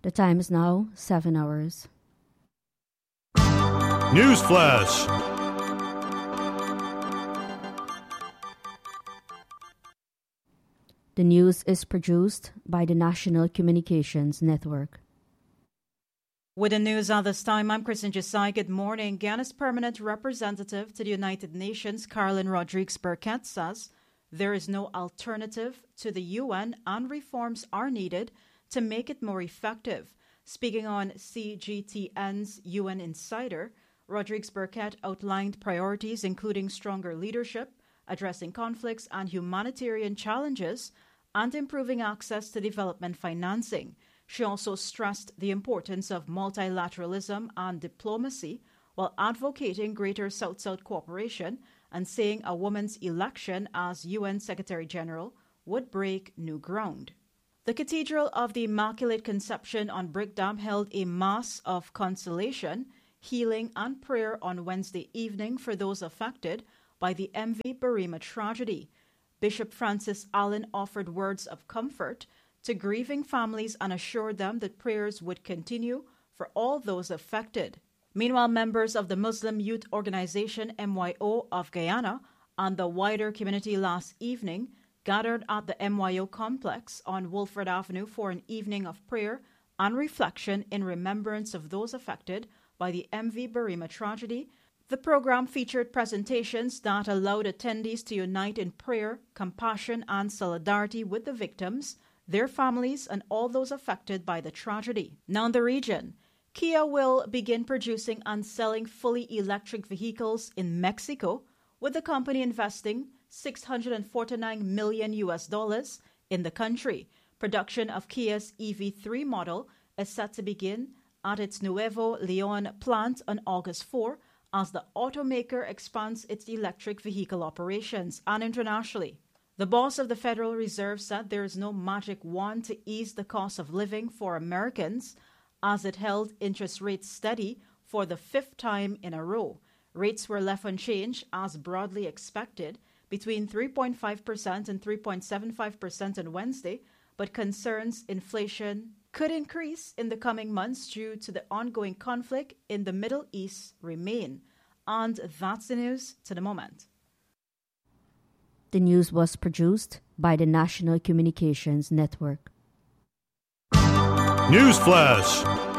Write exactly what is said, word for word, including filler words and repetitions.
The time is now seven hours. News Flash. The news is produced by the National Communications Network. With the news at this time, I'm Kristen Jessai. Good morning. Guyana's permanent representative to the United Nations, Carolyn Rodriguez Burkett, says there is no alternative to the U N and reforms are needed to make it more effective. Speaking on C G T N's U N Insider, Rodriguez Burkett outlined priorities including stronger leadership, addressing conflicts and humanitarian challenges, and improving access to development financing. She also stressed the importance of multilateralism and diplomacy while advocating greater South-South cooperation and saying a woman's election as U N Secretary-General would break new ground. The Cathedral of the Immaculate Conception on Brick Dam held a Mass of consolation, healing, and prayer on Wednesday evening for those affected by the M V Barima tragedy. Bishop Francis Allen offered words of comfort to grieving families and assured them that prayers would continue for all those affected. Meanwhile, members of the Muslim Youth Organization M Y O of Guyana and the wider community last evening gathered at the M Y O complex on Wolford Avenue for an evening of prayer and reflection in remembrance of those affected by the M V Barima tragedy. The program featured presentations that allowed attendees to unite in prayer, compassion, and solidarity with the victims, their families, and all those affected by the tragedy. Now in the region, Kia will begin producing and selling fully electric vehicles in Mexico, with the company investing six hundred forty-nine million U S dollars in the country. Production of Kia's E V three model is set to begin at its Nuevo Leon plant on August fourth as the automaker expands its electric vehicle operations and internationally. The boss of the Federal Reserve said there is no magic wand to ease the cost of living for Americans as it held interest rates steady for the fifth time in a row. Rates were left unchanged as broadly expected, between three point five percent and three point seven five percent on Wednesday, but concerns inflation could increase in the coming months due to the ongoing conflict in the Middle East remain. And that's the news to the moment. The news was produced by the National Communications Network. News Flash.